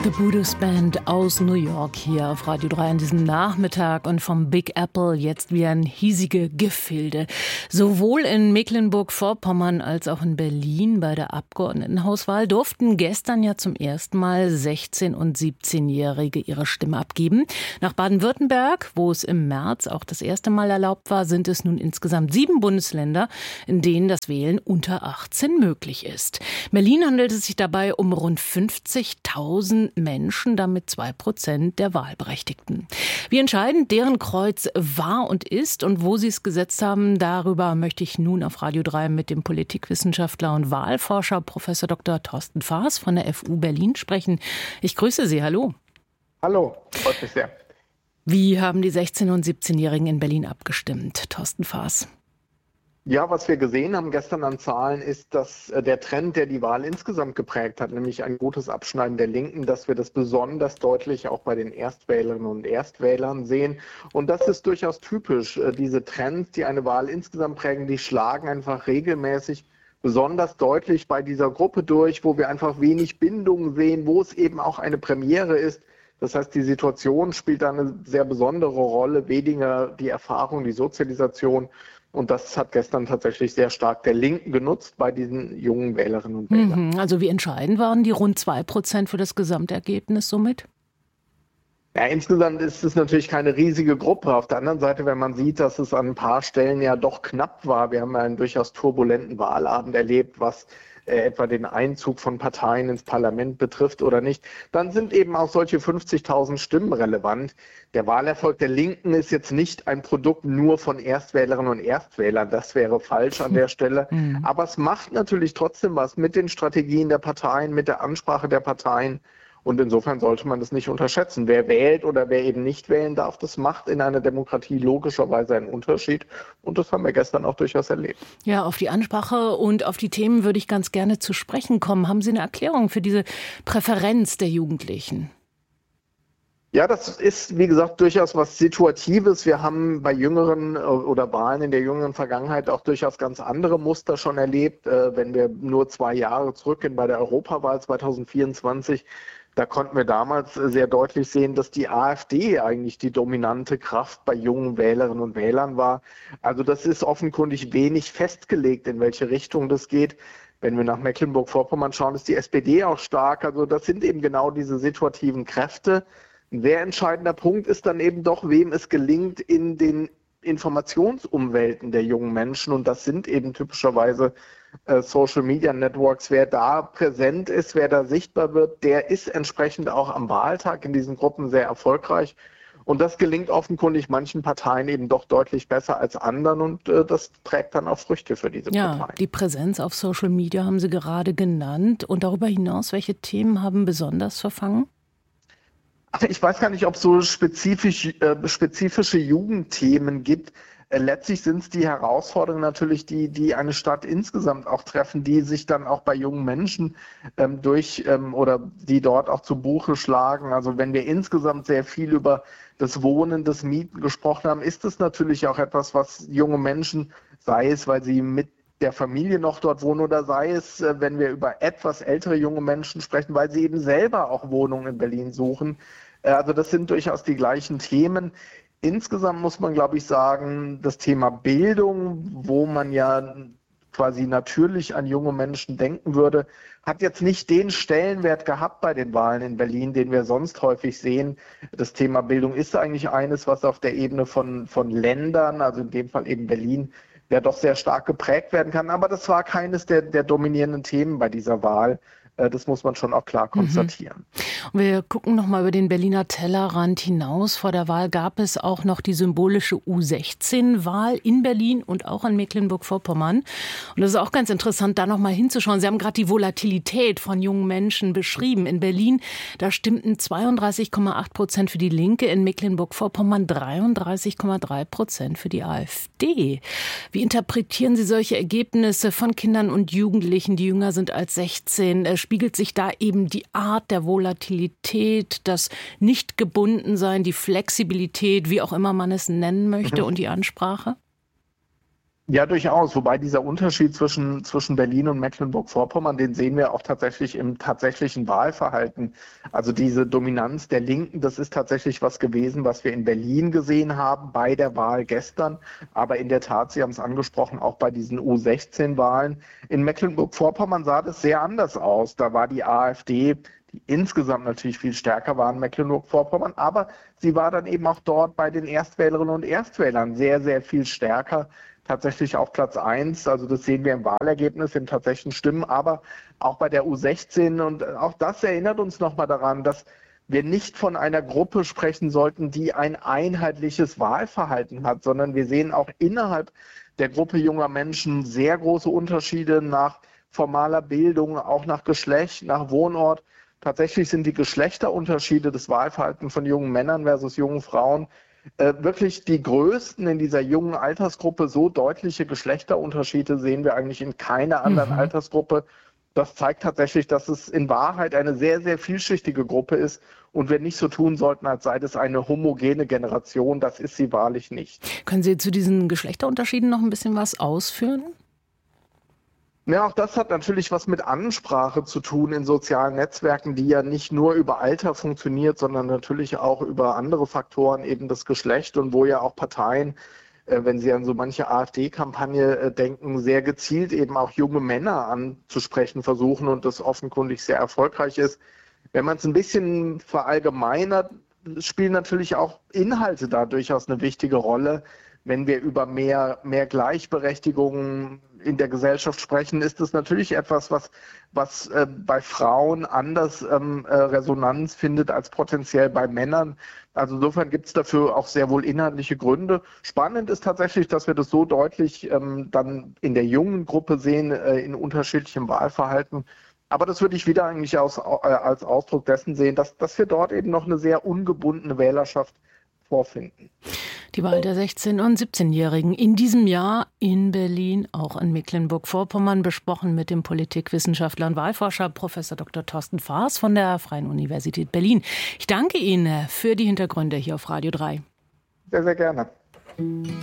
The Buddhist Band aus New York hier auf Radio 3 an diesem Nachmittag und vom Big Apple jetzt wieder in hiesige Gefilde. Sowohl in Mecklenburg-Vorpommern als auch in Berlin bei der Abgeordnetenhauswahl durften gestern ja zum ersten Mal 16- und 17-Jährige ihre Stimme abgeben. Nach Baden-Württemberg, wo es im März auch das erste Mal erlaubt war, sind es nun insgesamt 7 Bundesländer, in denen das Wählen unter 18 möglich ist. In Berlin handelt es sich dabei um rund 50.000 Menschen, damit 2% der Wahlberechtigten. Wie entscheidend deren Kreuz war und ist und wo sie es gesetzt haben, darüber möchte ich nun auf Radio 3 mit dem Politikwissenschaftler und Wahlforscher Prof. Dr. Thorsten Faas von der FU Berlin sprechen. Ich grüße Sie, hallo. Hallo, freut mich sehr. Wie haben die 16- und 17-Jährigen in Berlin abgestimmt, Thorsten Faas? Ja, was wir gesehen haben gestern an Zahlen ist, dass der Trend, der die Wahl insgesamt geprägt hat, nämlich ein gutes Abschneiden der Linken, dass wir das besonders deutlich auch bei den Erstwählerinnen und Erstwählern sehen. Und das ist durchaus typisch. Diese Trends, die eine Wahl insgesamt prägen, die schlagen einfach regelmäßig besonders deutlich bei dieser Gruppe durch, wo wir einfach wenig Bindung sehen, wo es eben auch eine Premiere ist. Das heißt, die Situation spielt da eine sehr besondere Rolle, weniger die Erfahrung, die Sozialisation. Und das hat gestern tatsächlich sehr stark der Linken genutzt bei diesen jungen Wählerinnen und Wählern. Also wie entscheidend waren die rund 2% für das Gesamtergebnis somit? Ja, insgesamt ist es natürlich keine riesige Gruppe. Auf der anderen Seite, wenn man sieht, dass es an ein paar Stellen ja doch knapp war, wir haben ja einen durchaus turbulenten Wahlabend erlebt, was etwa den Einzug von Parteien ins Parlament betrifft oder nicht, dann sind eben auch solche 50.000 Stimmen relevant. Der Wahlerfolg der Linken ist jetzt nicht ein Produkt nur von Erstwählerinnen und Erstwählern. Das wäre falsch an der Stelle. Aber es macht natürlich trotzdem was mit den Strategien der Parteien, mit der Ansprache der Parteien. Und insofern sollte man das nicht unterschätzen. Wer wählt oder wer eben nicht wählen darf, das macht in einer Demokratie logischerweise einen Unterschied. Und das haben wir gestern auch durchaus erlebt. Ja, auf die Ansprache und auf die Themen würde ich ganz gerne zu sprechen kommen. Haben Sie eine Erklärung für diese Präferenz der Jugendlichen? Ja, das ist, wie gesagt, durchaus was Situatives. Wir haben bei jüngeren oder Wahlen in der jüngeren Vergangenheit auch durchaus ganz andere Muster schon erlebt. Wenn wir nur 2 Jahre zurückgehen bei der Europawahl 2024, da konnten wir damals sehr deutlich sehen, dass die AfD eigentlich die dominante Kraft bei jungen Wählerinnen und Wählern war. Also das ist offenkundig wenig festgelegt, in welche Richtung das geht. Wenn wir nach Mecklenburg-Vorpommern schauen, ist die SPD auch stark. Also das sind eben genau diese situativen Kräfte. Ein sehr entscheidender Punkt ist dann eben doch, wem es gelingt in den Informationsumwelten der jungen Menschen. Und das sind eben typischerweise Social Media Networks. Wer da präsent ist, wer da sichtbar wird, der ist entsprechend auch am Wahltag in diesen Gruppen sehr erfolgreich. Und das gelingt offenkundig manchen Parteien eben doch deutlich besser als anderen. Und das trägt dann auch Früchte für diese Parteien. Ja, die Präsenz auf Social Media haben Sie gerade genannt. Und darüber hinaus, welche Themen haben besonders verfangen? Ich weiß gar nicht, ob es so spezifische Jugendthemen gibt. Letztlich sind es die Herausforderungen natürlich, die eine Stadt insgesamt auch treffen, die sich dann auch bei jungen Menschen oder die dort auch zu Buche schlagen. Also wenn wir insgesamt sehr viel über das Wohnen, das Mieten gesprochen haben, ist es natürlich auch etwas, was junge Menschen, sei es, weil sie mit der Familie noch dort wohnen oder sei es, wenn wir über etwas ältere junge Menschen sprechen, weil sie eben selber auch Wohnungen in Berlin suchen. Also das sind durchaus die gleichen Themen. Insgesamt muss man, glaube ich, sagen, das Thema Bildung, wo man ja quasi natürlich an junge Menschen denken würde, hat jetzt nicht den Stellenwert gehabt bei den Wahlen in Berlin, den wir sonst häufig sehen. Das Thema Bildung ist eigentlich eines, was auf der Ebene von Ländern, also in dem Fall eben Berlin, ja doch sehr stark geprägt werden kann. Aber das war keines der dominierenden Themen bei dieser Wahl. Das muss man schon auch klar konstatieren. Und wir gucken noch mal über den Berliner Tellerrand hinaus. Vor der Wahl gab es auch noch die symbolische U16-Wahl in Berlin und auch in Mecklenburg-Vorpommern. Und das ist auch ganz interessant, da noch mal hinzuschauen. Sie haben gerade die Volatilität von jungen Menschen beschrieben. In Berlin, da stimmten 32,8% für die Linke, in Mecklenburg-Vorpommern 33,3% für die AfD. Wie interpretieren Sie solche Ergebnisse von Kindern und Jugendlichen, die jünger sind als 16? Spiegelt sich da eben die Art der Volatilität, das Nicht-Gebundensein, die Flexibilität, wie auch immer man es nennen möchte, und die Ansprache? Ja, durchaus. Wobei dieser Unterschied zwischen Berlin und Mecklenburg-Vorpommern, den sehen wir auch tatsächlich im tatsächlichen Wahlverhalten. Also diese Dominanz der Linken, das ist tatsächlich was gewesen, was wir in Berlin gesehen haben bei der Wahl gestern. Aber in der Tat, Sie haben es angesprochen, auch bei diesen U16-Wahlen. In Mecklenburg-Vorpommern sah das sehr anders aus. Da war die AfD, die insgesamt natürlich viel stärker war in Mecklenburg-Vorpommern, aber sie war dann eben auch dort bei den Erstwählerinnen und Erstwählern sehr, sehr viel stärker. Tatsächlich auf Platz 1, also das sehen wir im Wahlergebnis, im tatsächlichen Stimmen, aber auch bei der U16 und auch das erinnert uns nochmal daran, dass wir nicht von einer Gruppe sprechen sollten, die ein einheitliches Wahlverhalten hat, sondern wir sehen auch innerhalb der Gruppe junger Menschen sehr große Unterschiede nach formaler Bildung, auch nach Geschlecht, nach Wohnort. Tatsächlich sind die Geschlechterunterschiede des Wahlverhaltens von jungen Männern versus jungen Frauen wirklich die größten in dieser jungen Altersgruppe. So deutliche Geschlechterunterschiede sehen wir eigentlich in keiner anderen Altersgruppe. Das zeigt tatsächlich, dass es in Wahrheit eine sehr, sehr vielschichtige Gruppe ist und wir nicht so tun sollten, als sei das eine homogene Generation. Das ist sie wahrlich nicht. Können Sie zu diesen Geschlechterunterschieden noch ein bisschen was ausführen? Ja, auch das hat natürlich was mit Ansprache zu tun in sozialen Netzwerken, die ja nicht nur über Alter funktioniert, sondern natürlich auch über andere Faktoren, eben das Geschlecht und wo ja auch Parteien, wenn sie an so manche AfD-Kampagne denken, sehr gezielt eben auch junge Männer anzusprechen versuchen und das offenkundig sehr erfolgreich ist. Wenn man es ein bisschen verallgemeinert, spielen natürlich auch Inhalte da durchaus eine wichtige Rolle. Wenn wir über mehr Gleichberechtigung in der Gesellschaft sprechen, ist das natürlich etwas, was bei Frauen anders Resonanz findet als potenziell bei Männern. Also insofern gibt es dafür auch sehr wohl inhaltliche Gründe. Spannend ist tatsächlich, dass wir das so deutlich dann in der jungen Gruppe sehen, in unterschiedlichem Wahlverhalten. Aber das würde ich wieder eigentlich als Ausdruck dessen sehen, dass wir dort eben noch eine sehr ungebundene Wählerschaft vorfinden. Die Wahl der 16- und 17-Jährigen in diesem Jahr in Berlin, auch in Mecklenburg-Vorpommern, besprochen mit dem Politikwissenschaftler und Wahlforscher Prof. Dr. Thorsten Faas von der Freien Universität Berlin. Ich danke Ihnen für die Hintergründe hier auf Radio 3. Sehr, sehr gerne.